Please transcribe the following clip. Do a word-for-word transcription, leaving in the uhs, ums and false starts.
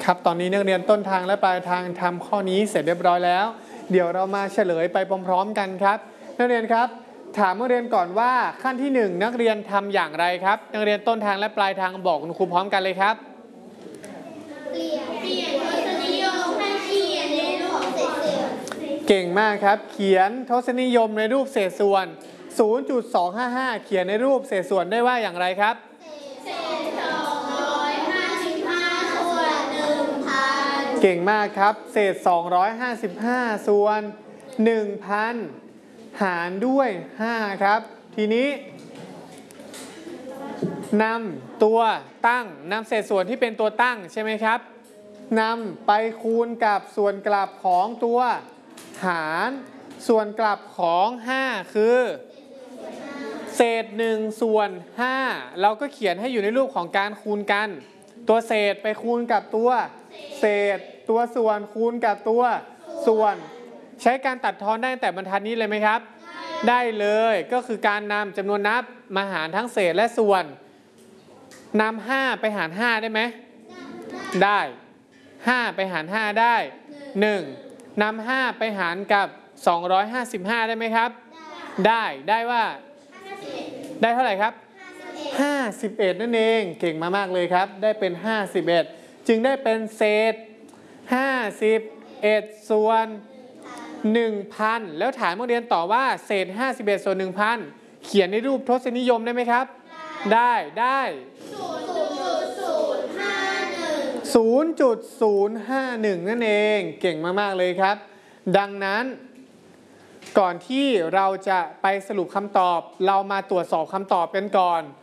ครับตอนนี้นักเรียนต้นทางและปลายทางทำข้อนี้เสร็จเรียบร้อยแล้วเดี๋ยวเรามาเฉลยไปพร้อมๆกันครับนักเรียนครับถามนักเรียนก่อนว่าขั้นที่หนึ่งนักเรียนทำอย่างไรครับนักเรียนต้นทางและปลายทางบอกคุณครูพร้อมกันเลยครับเปลี่ยนเปลี่ยนทศนิยมให้เขียนในรูปเศษส่วนเก่งมากครับเขียนทศนิยมในรูปเศษส่วน ศูนย์จุดสองห้าห้า เขียนในรูปเศษส่วนได้ว่าอย่างไรครับเศษสองร้อยห้าสิบห้าส่วนหนึ่งพันเก่งมากครับเศษสองร้อยห้าสิบห้าส่วน หนึ่งพัน หารด้วยห้าครับทีนี้นำตัวตั้งนำเศษส่วนที่เป็นตัวตั้งใช่ไหมครับนำไปคูณกับส่วนกลับของตัวหารส่วนกลับของห้าคือเศษหนึ่งส่วนห้าเราก็เขียนให้อยู่ในรูปของการคูณกันตัวเศษไปคูณกับตัวเศษตัวส่วนคูณกับตัวส่วนใช้การตัดทอนได้แต่บรรทัดนี้เลยไหมครับได้เลยก็คือการนำจำนวนนับมาหารทั้งเศษและส่วนนำห้าไปหารห้าได้ไหมได้ห้าไปหารห้าได้หนึ่งนำห้าไปหารกับสองร้อยห้าสิบห้าได้ไหมครับได้ได้ว่าได้เท่าไหร่ครับห้าสิบเอ็ดนั่นเองเก่งมากๆเลยครับได้เป็นห้าสิบเอ็ดจึงได้เป็นเศษห้าสิบเอ็ดส่วนหนึ่งพันแล้วถามนักเรียนต่อว่าเศษห้าสิบเอ็ดส่วนหนึ่งพันเขียนในรูปทศนิยมได้ไหมครับได้ได้ศูนย์จุดศูนย์ห้าหนึ่งนั่นเองเก่งมากๆเลยครับดังนั้นก่อนที่เราจะไปสรุปคำตอบเรามาตรวจสอบคำตอบกันก่อน